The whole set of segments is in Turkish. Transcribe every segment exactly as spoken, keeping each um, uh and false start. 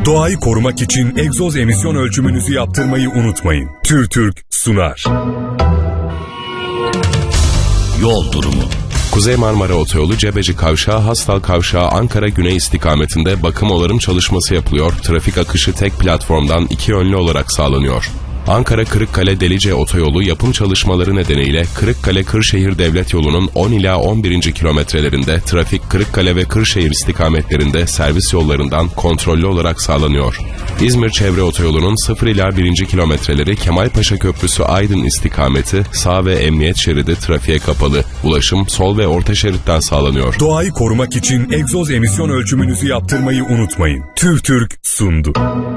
Doğayı korumak için egzoz emisyon ölçümünüzü yaptırmayı unutmayın. TÜRTÜRK sunar. Yol durumu. Kuzey Marmara Otoyolu Cebeci Kavşağı Hastal Kavşağı Ankara Güney istikametinde bakım onarım çalışması yapılıyor. Trafik akışı tek platformdan iki yönlü olarak sağlanıyor. Ankara Kırıkkale Delice Otoyolu yapım çalışmaları nedeniyle Kırıkkale Kırşehir Devlet Yolu'nun on ila on birinci kilometrelerinde trafik Kırıkkale ve Kırşehir istikametlerinde servis yollarından kontrollü olarak sağlanıyor. İzmir Çevre Otoyolu'nun sıfır ila birinci kilometreleri Kemalpaşa Köprüsü Aydın istikameti sağ ve emniyet şeridi trafiğe kapalı. Ulaşım sol ve orta şeritten sağlanıyor. Doğayı korumak için egzoz emisyon ölçümünüzü yaptırmayı unutmayın. TÜRTÜRK sundu.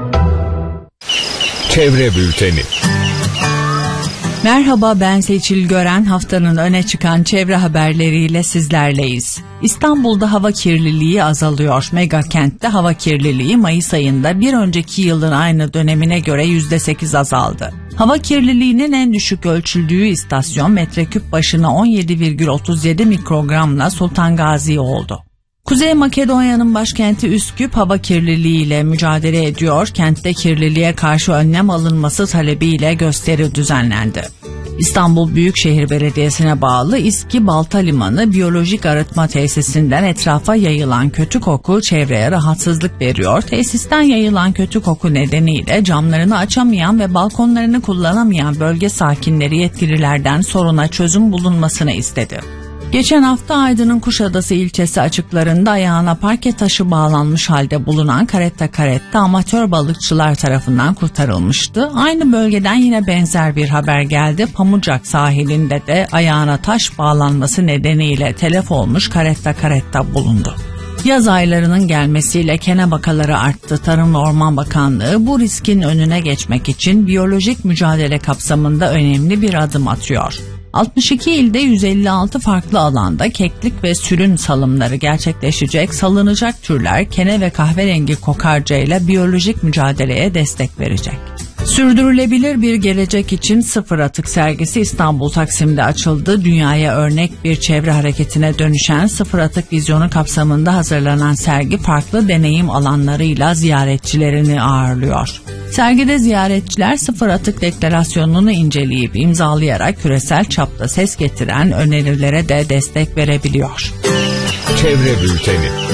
Çevre Bülteni. Merhaba, ben Seçil Gören. Haftanın öne çıkan çevre haberleriyle sizlerleyiz. İstanbul'da hava kirliliği azalıyor. Mega kentte hava kirliliği Mayıs ayında bir önceki yılın aynı dönemine göre yüzde sekiz azaldı. Hava kirliliğinin en düşük ölçüldüğü istasyon metreküp başına on yedi virgül otuz yedi mikrogramla Sultan Gazi oldu. Kuzey Makedonya'nın başkenti Üsküp hava kirliliğiyle mücadele ediyor. Kentte kirliliğe karşı önlem alınması talebiyle gösteri düzenlendi. İstanbul Büyükşehir Belediyesi'ne bağlı İSKİ Balta Limanı Biyolojik Arıtma Tesisinden etrafa yayılan kötü koku çevreye rahatsızlık veriyor. Tesisten yayılan kötü koku nedeniyle camlarını açamayan ve balkonlarını kullanamayan bölge sakinleri yetkililerden soruna çözüm bulunmasını istedi. Geçen hafta Aydın'ın Kuşadası ilçesi açıklarında ayağına parke taşı bağlanmış halde bulunan karetta karetta amatör balıkçılar tarafından kurtarılmıştı. Aynı bölgeden yine benzer bir haber geldi. Pamucak sahilinde de ayağına taş bağlanması nedeniyle telef olmuş karetta karetta bulundu. Yaz aylarının gelmesiyle kene vakaları arttı. Tarım ve Orman Bakanlığı bu riskin önüne geçmek için biyolojik mücadele kapsamında önemli bir adım atıyor. altmış iki ilde yüz elli altı farklı alanda keklik ve sürün salımları gerçekleşecek. Salınacak türler kene ve kahverengi kokarca ile biyolojik mücadeleye destek verecek. Sürdürülebilir bir gelecek için sıfır atık sergisi İstanbul Taksim'de açıldı. Dünyaya örnek bir çevre hareketine dönüşen sıfır atık vizyonu kapsamında hazırlanan sergi farklı deneyim alanlarıyla ziyaretçilerini ağırlıyor. Sergide ziyaretçiler sıfır atık deklarasyonunu inceleyip imzalayarak küresel çapta ses getiren önerilere de destek verebiliyor. Çevre Bülteni.